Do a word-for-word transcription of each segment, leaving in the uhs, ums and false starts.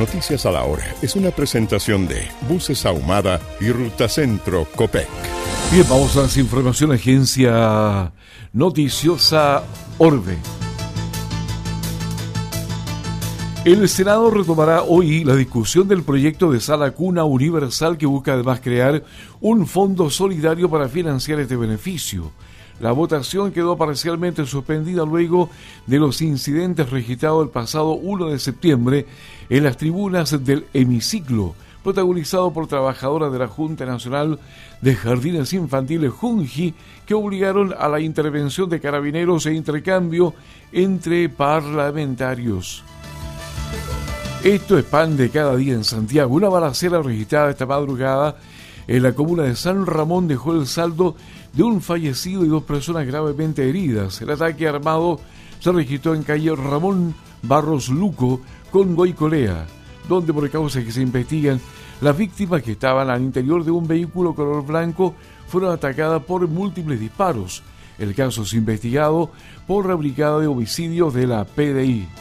Noticias a la Hora es una presentación de Buses Ahumada y Ruta Centro Copec. Bien, vamos a las informaciones. Agencia noticiosa Orbe. El Senado retomará hoy la discusión del proyecto de sala cuna universal que busca además crear un fondo solidario para financiar este beneficio. La votación quedó parcialmente suspendida luego de los incidentes registrados el pasado primero de septiembre en las tribunas del hemiciclo, protagonizado por trabajadoras de la Junta Nacional de Jardines Infantiles Junji, que obligaron a la intervención de carabineros e intercambio entre parlamentarios. Esto es pan de cada día en Santiago. Una balacera registrada esta madrugada en la comuna de San Ramón dejó el saldo de un fallecido y dos personas gravemente heridas. El ataque armado se registró en calle Ramón Barros Luco con Goicolea, donde por causas que se investigan, las víctimas que estaban al interior de un vehículo color blanco fueron atacadas por múltiples disparos. El caso es investigado por la Brigada de Homicidios de la P D I.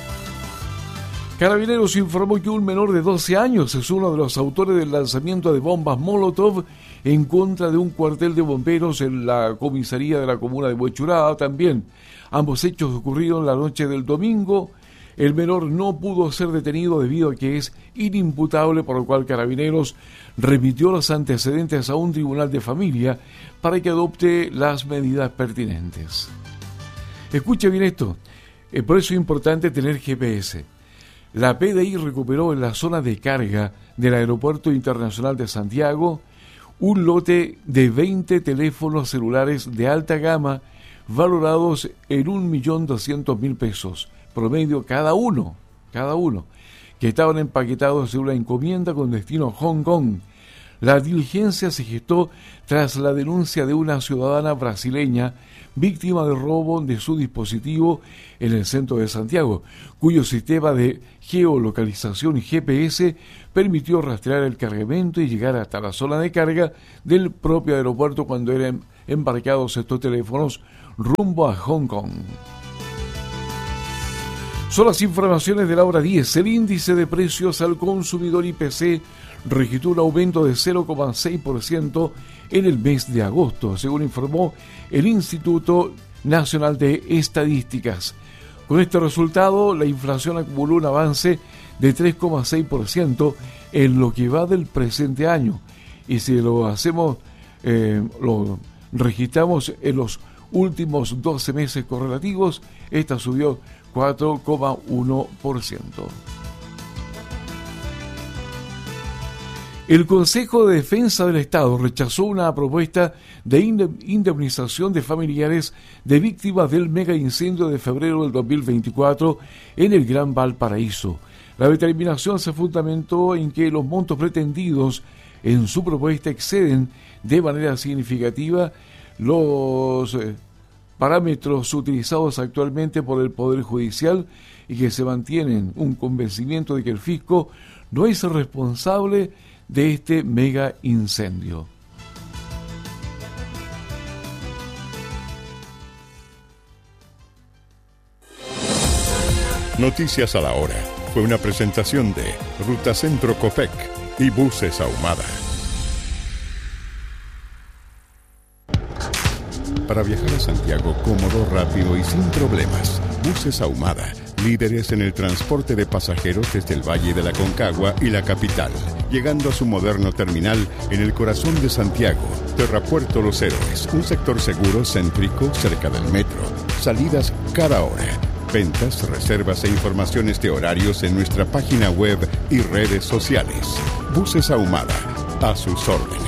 Carabineros informó que un menor de doce años es uno de los autores del lanzamiento de bombas Molotov en contra de un cuartel de bomberos en la comisaría de la comuna de Huechuraba. También ambos hechos ocurrieron la noche del domingo. El menor no pudo ser detenido debido a que es inimputable, por lo cual Carabineros remitió los antecedentes a un tribunal de familia para que adopte las medidas pertinentes. Escuche bien esto, por eso es importante tener G P S. La P D I recuperó en la zona de carga del Aeropuerto Internacional de Santiago un lote de veinte teléfonos celulares de alta gama valorados en un millón doscientos mil pesos promedio cada uno, cada uno, que estaban empaquetados en una encomienda con destino a Hong Kong. La diligencia se gestó tras la denuncia de una ciudadana brasileña víctima de robo de su dispositivo en el centro de Santiago, cuyo sistema de geolocalización y G P S permitió rastrear el cargamento y llegar hasta la zona de carga del propio aeropuerto cuando eran embarcados estos teléfonos rumbo a Hong Kong. Son las informaciones de la hora diez. El índice de precios al consumidor I P C registró un aumento de cero coma seis por ciento en el mes de agosto, según informó el Instituto Nacional de Estadísticas. Con este resultado, la inflación acumuló un avance de tres coma seis por ciento en lo que va del presente año. Y si lo hacemos, eh, lo registramos en los últimos doce meses correlativos, esta subió cuatro coma uno por ciento. El Consejo de Defensa del Estado rechazó una propuesta de indemnización de familiares de víctimas del mega incendio de febrero del dos mil veinticuatro en el Gran Valparaíso. La determinación se fundamentó en que los montos pretendidos en su propuesta exceden de manera significativa los eh, parámetros utilizados actualmente por el Poder Judicial y que se mantienen un convencimiento de que el fisco no es el responsable de este mega incendio. Noticias a la Hora fue una presentación de Ruta Centro Copec y Buses Ahumada. Para viajar a Santiago cómodo, rápido y sin problemas, Buses Ahumada, líderes en el transporte de pasajeros desde el Valle de la Concagua y la capital, llegando a su moderno terminal en el corazón de Santiago, Terrapuerto Los Héroes, un sector seguro, céntrico, cerca del metro, salidas cada hora, ventas, reservas e informaciones de horarios en nuestra página web y redes sociales. Buses Ahumada, a sus órdenes.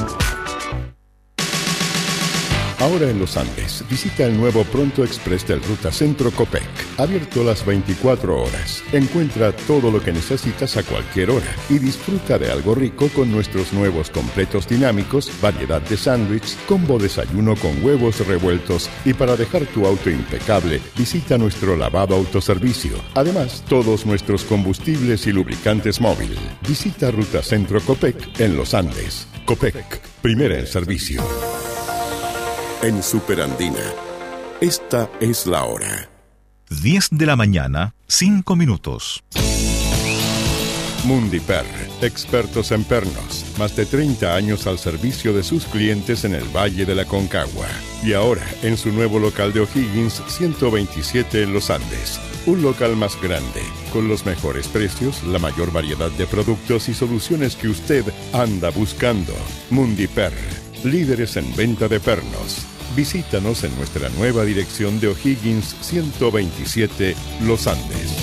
Ahora en Los Andes, visita el nuevo Pronto Express del Ruta Centro Copec, abierto las veinticuatro horas. Encuentra todo lo que necesitas a cualquier hora y disfruta de algo rico con nuestros nuevos completos dinámicos, variedad de sándwich, combo desayuno con huevos revueltos y para dejar tu auto impecable, visita nuestro lavado autoservicio. Además, todos nuestros combustibles y lubricantes móvil. Visita Ruta Centro Copec en Los Andes. Copec, primera en servicio. En Superandina, esta es la hora. diez de la mañana, cinco minutos. Mundiper, expertos en pernos, más de treinta años al servicio de sus clientes en el Valle de la Concagua. Y ahora, en su nuevo local de O'Higgins, ciento veintisiete en Los Andes. Un local más grande, con los mejores precios, la mayor variedad de productos y soluciones que usted anda buscando. Mundiper, líderes en venta de pernos. Visítanos en nuestra nueva dirección de O'Higgins ciento veintisiete, Los Andes.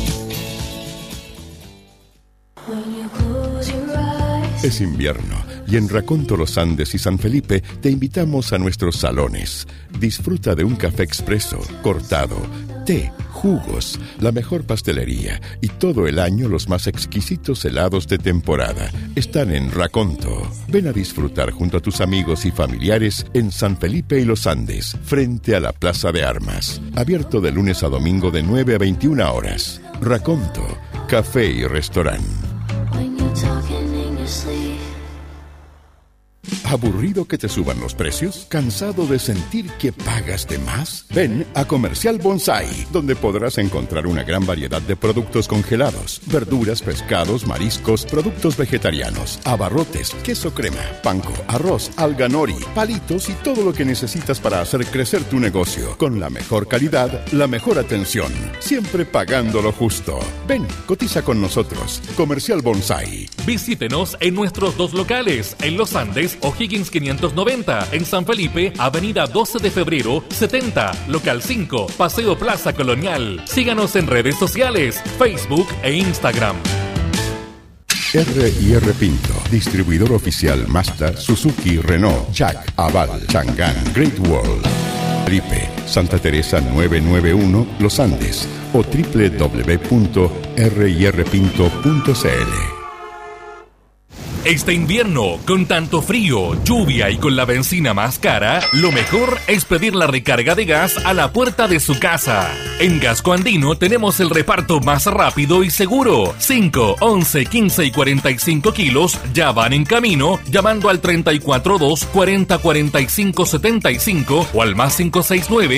Es invierno y en Raconto, Los Andes y San Felipe te invitamos a nuestros salones. Disfruta de un café expreso, cortado, té, jugos, la mejor pastelería y todo el año los más exquisitos helados de temporada. Están en Raconto. Ven a disfrutar junto a tus amigos y familiares en San Felipe y Los Andes, frente a la Plaza de Armas. Abierto de lunes a domingo de nueve a veintiuna horas. Raconto, café y restaurante. ¿Aburrido que te suban los precios? ¿Cansado de sentir que pagas de más? Ven a Comercial Bonsai, donde podrás encontrar una gran variedad de productos congelados, verduras, pescados, mariscos, productos vegetarianos, abarrotes, queso crema, panko, arroz, alga nori, palitos y todo lo que necesitas para hacer crecer tu negocio. Con la mejor calidad, la mejor atención, siempre pagando lo justo. Ven, cotiza con nosotros. Comercial Bonsai. Visítenos en nuestros dos locales, en Los Andes, O'Higgins quinientos noventa, en San Felipe, Avenida doce de febrero, setenta, Local cinco, Paseo Plaza Colonial. Síganos en redes sociales, Facebook e Instagram. R y R Pinto, distribuidor oficial Mazda, Suzuki, Renault, Jack, Aval, Chang'an, Great Wall. Felipe, Santa Teresa novecientos noventa y uno, Los Andes, o doble u doble u doble u punto r y r pinto punto c l. Este invierno, con tanto frío, lluvia y con la benzina más cara, lo mejor es pedir la recarga de gas a la puerta de su casa. En Gasco Andino tenemos el reparto más rápido y seguro. cinco, once, quince y cuarenta y cinco kilos ya van en camino llamando al treinta y cuatro dos, cuarenta, cuarenta y cinco, setenta y cinco o al más cinco seis nueve